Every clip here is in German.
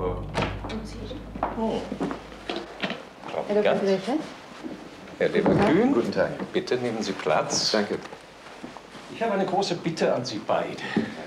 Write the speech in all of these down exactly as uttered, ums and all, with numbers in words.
geworden. Und Sie? Oh. Frau Herr Doktor Gant. Gräfe? Herr Leverkühn. Guten Tag. Bitte nehmen Sie Platz. Danke. Ich habe eine große Bitte an Sie beide.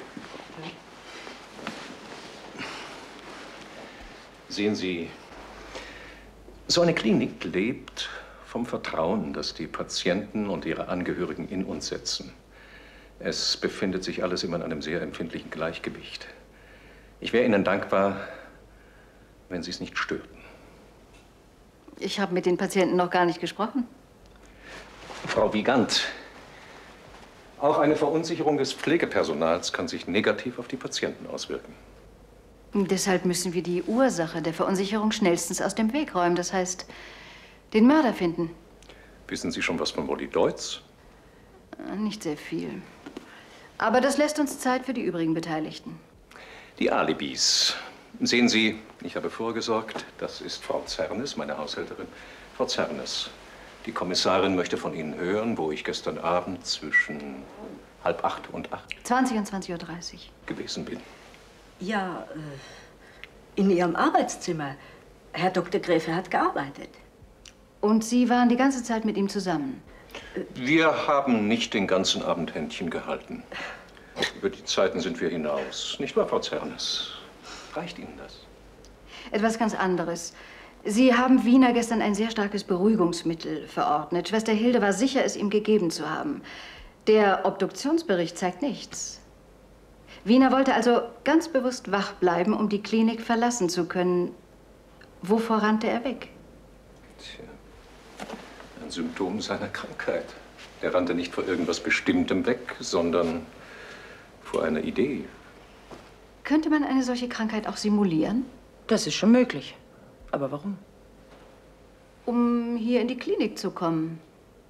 Sehen Sie, so eine Klinik lebt vom Vertrauen, das die Patienten und ihre Angehörigen in uns setzen. Es befindet sich alles immer in einem sehr empfindlichen Gleichgewicht. Ich wäre Ihnen dankbar, wenn Sie es nicht störten. Ich habe mit den Patienten noch gar nicht gesprochen. Frau Wiegand, auch eine Verunsicherung des Pflegepersonals kann sich negativ auf die Patienten auswirken. Deshalb müssen wir die Ursache der Verunsicherung schnellstens aus dem Weg räumen. Das heißt, den Mörder finden. Wissen Sie schon was von Molly Deutz? Nicht sehr viel. Aber das lässt uns Zeit für die übrigen Beteiligten. Die Alibis. Sehen Sie, ich habe vorgesorgt. Das ist Frau Zernes, meine Haushälterin. Frau Zernes, die Kommissarin möchte von Ihnen hören, wo ich gestern Abend zwischen halb acht und acht zwanzig und zwanzig Uhr dreißig gewesen bin. Ja, äh, in Ihrem Arbeitszimmer. Herr Doktor Gräfe hat gearbeitet. Und Sie waren die ganze Zeit mit ihm zusammen? Wir haben nicht den ganzen Abend Händchen gehalten. Über die Zeiten sind wir hinaus. Nicht wahr, Frau Zernes? Reicht Ihnen das? Etwas ganz anderes. Sie haben Wiener gestern ein sehr starkes Beruhigungsmittel verordnet. Schwester Hilde war sicher, es ihm gegeben zu haben. Der Obduktionsbericht zeigt nichts. Wiener wollte also ganz bewusst wach bleiben, um die Klinik verlassen zu können. Wovor rannte er weg? Tja, ein Symptom seiner Krankheit. Er rannte nicht vor irgendwas Bestimmtem weg, sondern vor einer Idee. Könnte man eine solche Krankheit auch simulieren? Das ist schon möglich. Aber warum? Um hier in die Klinik zu kommen.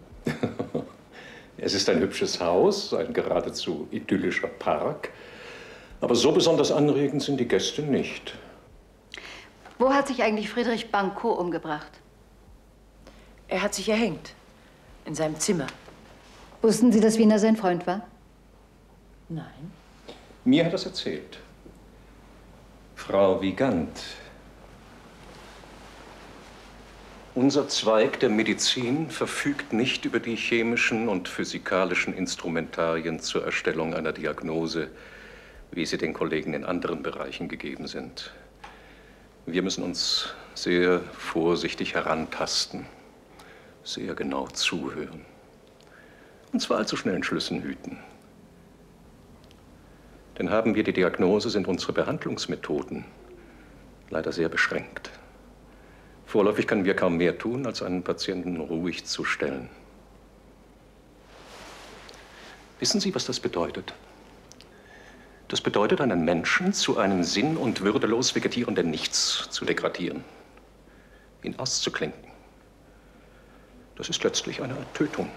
Es ist ein hübsches Haus, ein geradezu idyllischer Park. Aber so besonders anregend sind die Gäste nicht. Wo hat sich eigentlich Friedrich Banco umgebracht? Er hat sich erhängt. In seinem Zimmer. Wussten Sie, dass Wiener sein Freund war? Nein. Mir hat er es erzählt. Frau Wiegand, unser Zweig der Medizin verfügt nicht über die chemischen und physikalischen Instrumentarien zur Erstellung einer Diagnose, wie sie den Kollegen in anderen Bereichen gegeben sind. Wir müssen uns sehr vorsichtig herantasten, sehr genau zuhören und zwar allzu schnellen Schlüssen hüten. Denn haben wir die Diagnose, sind unsere Behandlungsmethoden leider sehr beschränkt. Vorläufig können wir kaum mehr tun, als einen Patienten ruhig zu stellen. Wissen Sie, was das bedeutet? Das bedeutet, einen Menschen zu einem sinn- und würdelos vegetierenden Nichts zu degradieren, ihn auszuklinken. Das ist letztlich eine Art Tötung,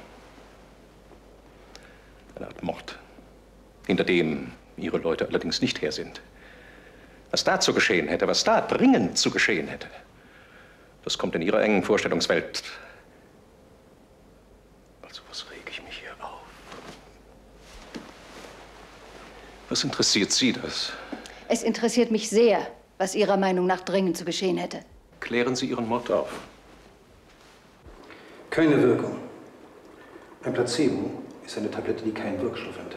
eine Art Mord, hinter dem Ihre Leute allerdings nicht her sind. Was da zu geschehen hätte, was da dringend zu geschehen hätte, das kommt in Ihrer engen Vorstellungswelt. Also, was rege ich mich hier auf? Was interessiert Sie das? Es interessiert mich sehr, was Ihrer Meinung nach dringend zu geschehen hätte. Klären Sie Ihren Mord auf. Keine Wirkung. Ein Placebo ist eine Tablette, die keinen Wirkstoff enthält.